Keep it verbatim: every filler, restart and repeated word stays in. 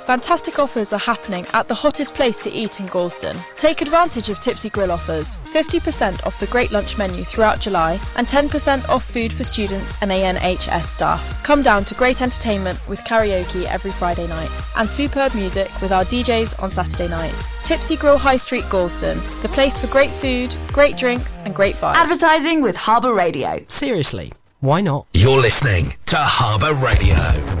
Fantastic offers are happening at the hottest place to eat in Gorleston. Take advantage of Tipsy Grill offers. fifty percent off the great lunch menu throughout July and ten percent off food for students and A N H S staff. Come down to great entertainment with karaoke every Friday night and superb music with our D Js on Saturday night. Tipsy Grill High Street, Gorleston, the place for great food, great drinks and great vibes. Advertising with Harbour Radio. Seriously, why not? You're listening to Harbour Radio.